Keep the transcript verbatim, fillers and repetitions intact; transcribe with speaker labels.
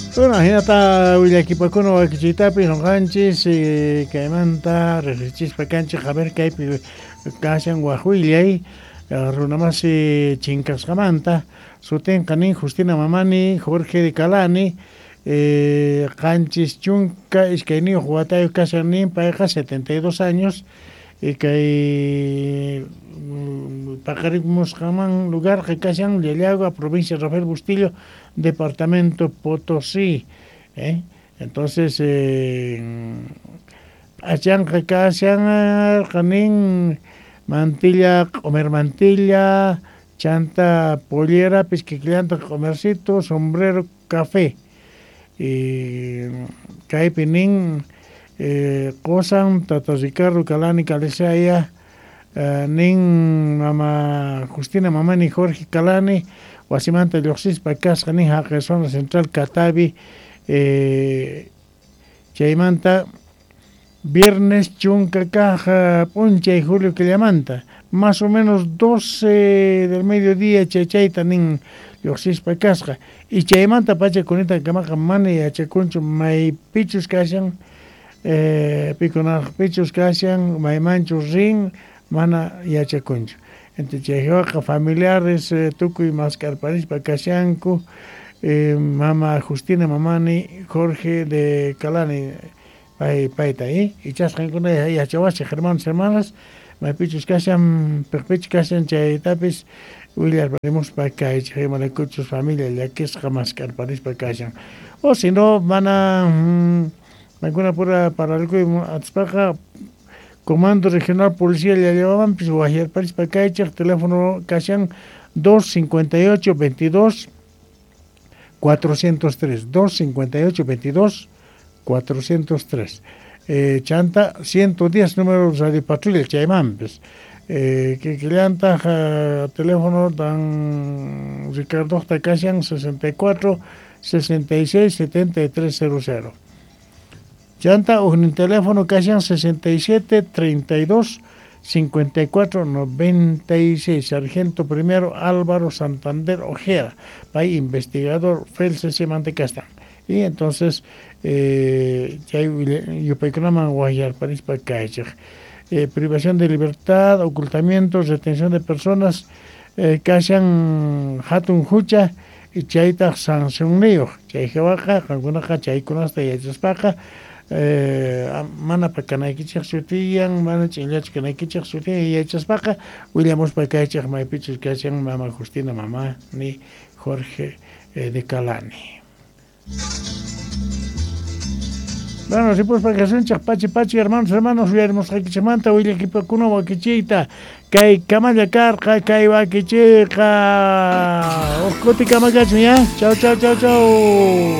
Speaker 1: Bueno, hinata Willakipakuno wakichitapi noqanchis kaymanta riqsichispa kanchik haber kaypi kashan waqwillay runamasi chinkasqamanta sutinqa nin Justina Mamani Jorge de Calani eh, qanchis chunka iskayniyuq watayuq kashan nin payqa setenta y dos años y kay paqarimusqaman lugar que kashan Llallagua, provincia de Rafael Bustillo, departamento Potosí, ¿eh? Entonces eh, achan que kashan qanin mantilla comer mantilla, chanta pollera, pesquiquillanta comercito, sombrero, café y kaypinin eh, qosan tata Ricardo Calani Calesaya uh, nin mama Justina Mamani Jorge Calani wasimanta lluqsispa kasqa nin haqe zona central Catavi eh, chaymanta viernes chunka caja punchay Julio Killamanta más o menos doce del mediodía chaychayta nin lluqsispa kasqa y chaymanta pacha kunita kamaqa mana yachakunchu may pichus kashan eh, pikunaq pichus kashan maymanchus rin mana yachakunchu entre chaywaqa familiares eh, tukuy maskarparispa kashanku eh, mama Justina Mamani Jorge de Calani pay payta ahí y chasqankuna yachawachi hermanos hermanas maypichus kashan piqpichus kashan chaytapis William Baremos para que se familia ya que es jamás que parispa kashan o si no van a alguna pura para algo atspaqa comando regional policía ya llevaban pues guajar parispa kashan teléfono kashan dos cincuenta y ocho veintidós cuatrocientos tres dos cincuenta y ocho veintidós cuatrocientos tres eh, chanta ciento diez números de patrulla chaymán pues Eh, que que llanta uh, teléfono dan Ricardo Tacasian sesenta y cuatro sesenta y seis setenta y tres cero cero. Llanta un teléfono Casian sesenta y siete treinta y dos cincuenta y cuatro noventa y seis. Sargento primero Álvaro Santander Ojeda, pay investigador Felce Semante Castan. Y entonces eh ya yo peconama guayar París para Caicher. Eh, privación de libertad, ocultamientos, retención de personas, eh, kashan hatun hucha y chaita sancioneo, chayjewaja, alguna chaykunasta y achaspaja, mana pakanaikichak sutiyan, mana chilach kanaikichak sutiyan y achaspaja, Williamos pakaichak maipichus kashan mama Justina Mamá ni Jorge eh, de Calani. Bueno, si pues para que son pachi pachi hermanos hermanos hubiéramos aquí chamanta hoy equipo kuno wakichita kai kamaya karqa kai wakichiqa uqquti kamagachmi ya chao chao chao chao